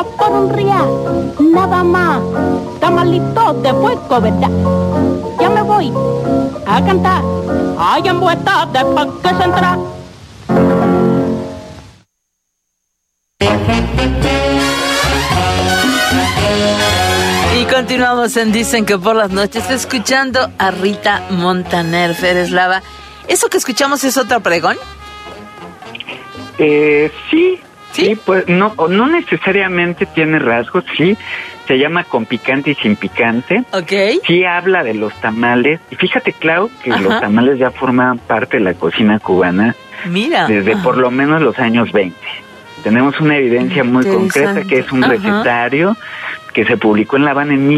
pero por un real, nada más. Tamalitos de fuego, ¿verdad? Ya me voy a cantar. Ay, en vuelta después que se entra. Y continuamos en Dicen que por las noches, escuchando a Rita Montaner. Fereslava, ¿eso que escuchamos es otro pregón? Sí, pues no necesariamente tiene rasgos, sí. Se llama Con Picante y Sin Picante. Okay. Sí habla de los tamales. Y fíjate, Clau, que los tamales ya formaban parte de la cocina cubana. Mira. Desde por lo menos los años 20. Tenemos una evidencia muy concreta que es un recetario que se publicó en La Habana en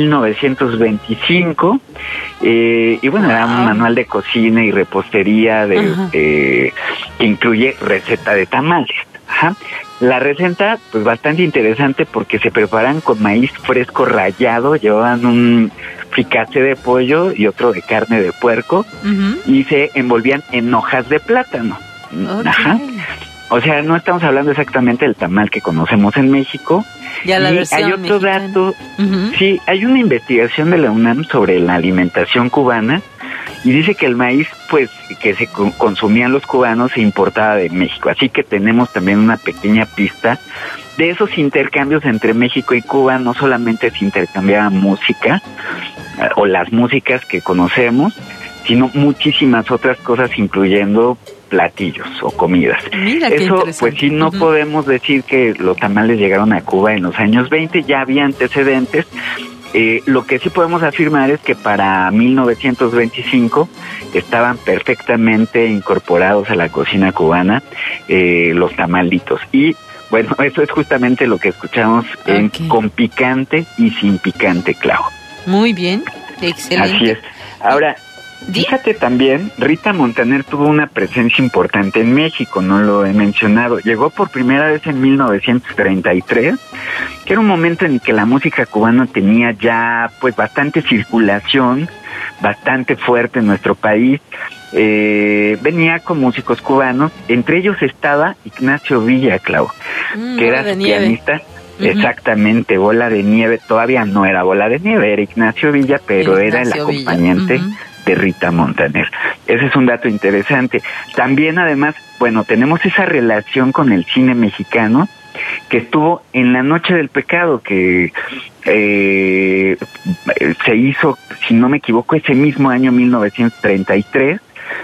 1925. Y bueno, era un manual de cocina y repostería que incluye receta de tamales. Ajá. La receta, pues bastante interesante porque se preparan con maíz fresco rallado, llevaban un fricase de pollo y otro de carne de puerco y se envolvían en hojas de plátano. Okay. Ajá. O sea, no estamos hablando exactamente del tamal que conocemos en México. Ya la versión hay otro mexicana. dato, sí, hay una investigación de la UNAM sobre la alimentación cubana y dice que el maíz, pues, que se consumían los cubanos se importaba de México. Así que tenemos también una pequeña pista de esos intercambios entre México y Cuba. No solamente se intercambiaba música o las músicas que conocemos, sino muchísimas otras cosas, incluyendo platillos o comidas. Mira, eso, pues sí, no podemos decir que los tamales llegaron a Cuba en los años 20, ya había antecedentes. Lo que sí podemos afirmar es que para 1925 estaban perfectamente incorporados a la cocina cubana los tamalitos. Y bueno, eso es justamente lo que escuchamos en Con Picante y Sin Picante, Clau. Muy bien, excelente. Así es. Ahora, fíjate también, Rita Montaner tuvo una presencia importante en México, no lo he mencionado. Llegó por primera vez en 1933, que era un momento en el que la música cubana tenía ya pues bastante circulación, bastante fuerte en nuestro país. Venía con músicos cubanos, entre ellos estaba Ignacio Villa, Clau, que era su pianista. Exactamente, Bola de Nieve, todavía no era Bola de Nieve, era Ignacio Villa, pero era el acompañante de Rita Montaner. Ese es un dato interesante. También, además, bueno, tenemos esa relación con el cine mexicano que estuvo en La Noche del Pecado, que se hizo, si no me equivoco, ese mismo año 1933.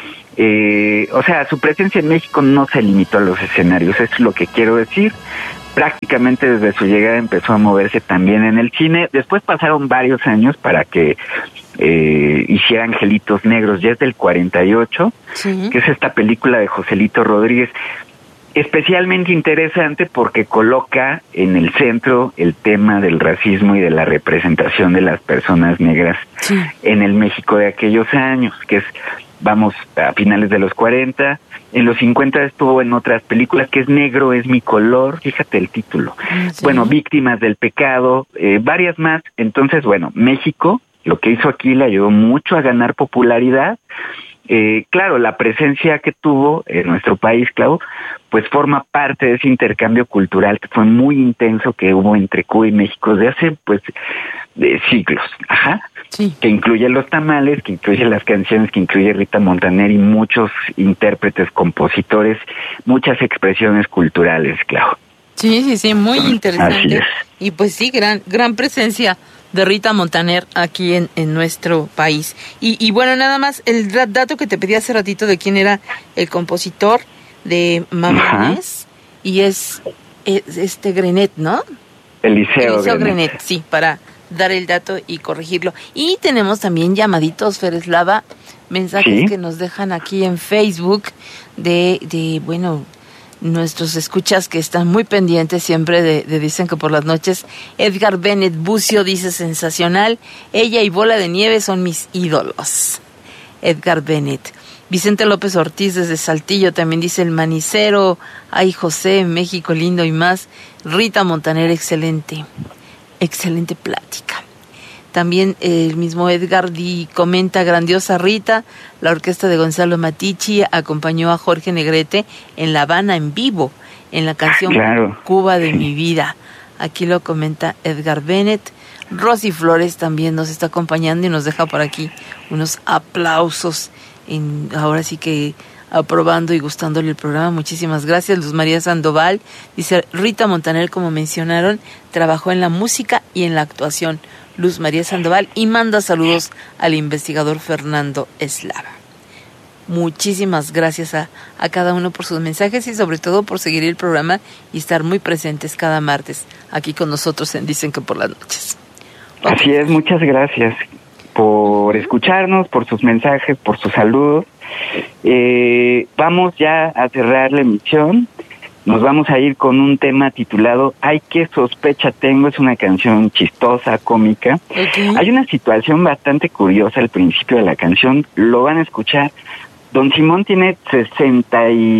O sea, su presencia en México no se limitó a los escenarios, eso es lo que quiero decir. Prácticamente desde su llegada empezó a moverse también en el cine. Después pasaron varios años para que hiciera Angelitos Negros, ya es del 48, que es esta película de Joselito Rodríguez. Especialmente interesante porque coloca en el centro el tema del racismo y de la representación de las personas negras en el México de aquellos años, que es, vamos, a finales de los 40, en los 50 estuvo en otras películas, que es Negro es mi color, fíjate el título. Bueno, Víctimas del Pecado, varias más. Entonces, bueno, México, lo que hizo aquí le ayudó mucho a ganar popularidad. Claro, la presencia que tuvo en nuestro país, Clau, pues forma parte de ese intercambio cultural que fue muy intenso que hubo entre Cuba y México desde hace, pues, de siglos. Que incluye los tamales, que incluye las canciones, que incluye Rita Montaner y muchos intérpretes, compositores, muchas expresiones culturales, Clau. Sí, muy interesante. Así es. Y pues sí, gran presencia de Rita Montaner aquí en nuestro país. Y bueno, nada más, el dato que te pedí hace ratito de quién era el compositor de Mamones, y es Grenet, ¿no? Eliseo Grenet, sí, para dar el dato y corregirlo. Y tenemos también llamaditos, Fereslava, mensajes que nos dejan aquí en Facebook de bueno, nuestros escuchas que están muy pendientes siempre de Dicen que por las noches. Edgar Bennett Bucio dice: sensacional, ella y Bola de Nieve son mis ídolos. Edgar Bennett. Vicente López Ortiz desde Saltillo también dice: el manicero, ay José, México lindo y más. Rita Montaner, excelente plática. También el mismo Edgar comenta: grandiosa Rita, la orquesta de Gonzalo Matichi acompañó a Jorge Negrete en La Habana en vivo, en la canción Cuba de mi vida. Aquí lo comenta Edgar Bennett. Rosy Flores también nos está acompañando y nos deja por aquí unos aplausos. Ahora sí que aprobando y gustándole el programa. Muchísimas gracias. Luz María Sandoval dice: Rita Montaner, como mencionaron, trabajó en la música y en la actuación. Luz María Sandoval, y manda saludos al investigador Fernando Eslava. Muchísimas gracias a cada uno por sus mensajes y sobre todo por seguir el programa y estar muy presentes cada martes aquí con nosotros en Dicen que por las noches. Okay. Así es, muchas gracias por escucharnos, por sus mensajes, por sus saludos. Vamos ya a cerrar la emisión. Nos vamos a ir con un tema titulado Ay, qué sospecha tengo. Es una canción chistosa, cómica. Okay. Hay una situación bastante curiosa al principio de la canción. Lo van a escuchar. Don Simón tiene 60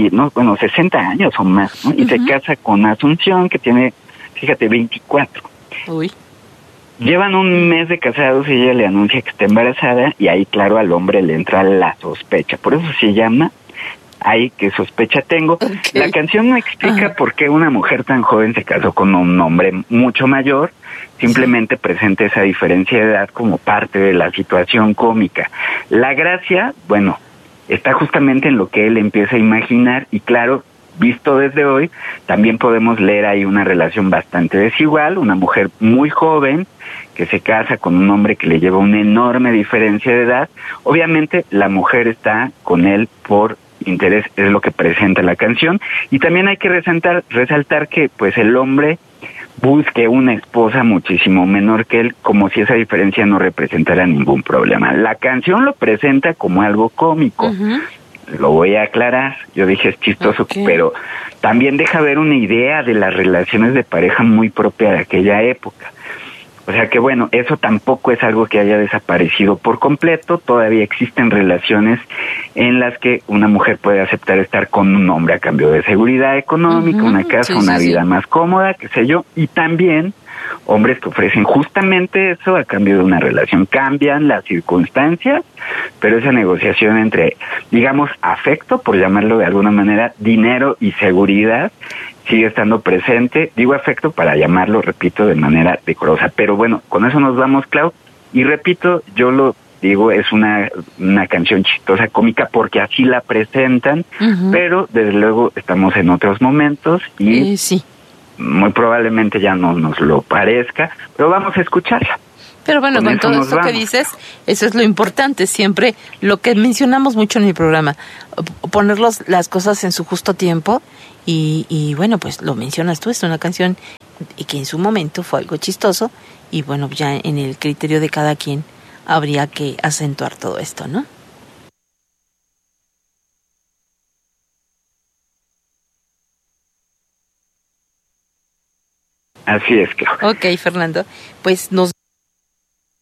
años o más, ¿no? Y se casa con Asunción, que tiene, fíjate, 24. Uy. Llevan un mes de casados y ella le anuncia que está embarazada y ahí, claro, al hombre le entra la sospecha. Por eso se llama Ay, qué sospecha tengo. Okay. La canción no explica por qué una mujer tan joven se casó con un hombre mucho mayor. Simplemente presenta esa diferencia de edad como parte de la situación cómica. La gracia, bueno, está justamente en lo que él empieza a imaginar y, claro, visto desde hoy, también podemos leer ahí una relación bastante desigual, una mujer muy joven que se casa con un hombre que le lleva una enorme diferencia de edad. Obviamente la mujer está con él por interés, es lo que presenta la canción, y también hay que resaltar que pues el hombre busque una esposa muchísimo menor que él, como si esa diferencia no representara ningún problema. La canción lo presenta como algo cómico. Uh-huh. Lo voy a aclarar, yo dije es chistoso, okay, pero también deja ver una idea de las relaciones de pareja muy propia de aquella época. O sea que bueno, eso tampoco es algo que haya desaparecido por completo, todavía existen relaciones en las que una mujer puede aceptar estar con un hombre a cambio de seguridad económica, una casa, una vida más cómoda, qué sé yo, y también hombres que ofrecen justamente eso a cambio de una relación. Cambian las circunstancias, pero esa negociación entre, digamos, afecto, por llamarlo de alguna manera, dinero y seguridad, sigue estando presente. Digo afecto para llamarlo, repito, de manera decorosa. Pero bueno, con eso nos vamos, Clau. Y repito, yo lo digo, es una canción chistosa, cómica, porque así la presentan, uh-huh, pero desde luego estamos en otros momentos y sí, muy probablemente ya no nos lo parezca, pero vamos a escucharla. Pero bueno, con todo esto que dices, eso es lo importante, siempre lo que mencionamos mucho en el programa, poner las cosas en su justo tiempo y bueno, pues lo mencionas tú, es una canción que en su momento fue algo chistoso y bueno, ya en el criterio de cada quien habría que acentuar todo esto, ¿no? Así es, claro. Ok, Fernando, pues nos